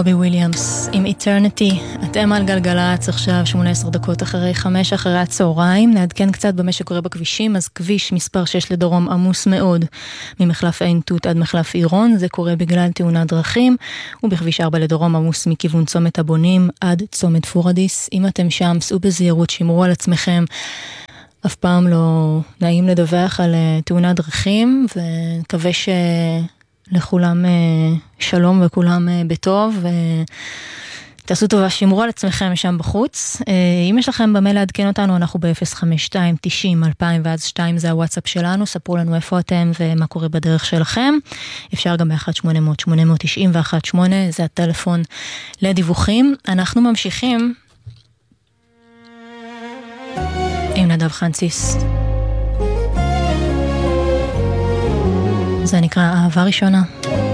רובי וויליאמס עם Eternity. אתם על גלגלצ, עכשיו 18 דקות אחרי 5 אחרי הצהריים. נעדכן קצת במה שקורה בכבישים. אז כביש מספר 6 לדרום עמוס מאוד ממחלף עין תות עד מחלף עירון, זה קורה בגלל תאונת דרכים. ובכביש 4 לדרום עמוס מכיוון צומת הבונים עד צומת פורדיס. אם אתם שם, סעו בזהירות, שמרו על עצמכם. אף פעם לא נעים לדווח על תאונת דרכים, ונקווה לכולם שלום וכולם בטוב, ותעשו טובה, שמרו על עצמכם שם בחוץ. אם יש לכם במה לעדכן אותנו, אנחנו ב-052-90-2000 ואז 2 זה הוואטסאפ שלנו, ספרו לנו איפה אתם ומה קורה בדרך שלכם. אפשר גם ב-1-800-890-118, זה הטלפון לדיווחים. אנחנו ממשיכים עם נדב חנציס. זה נקרא אהבה ראשונה.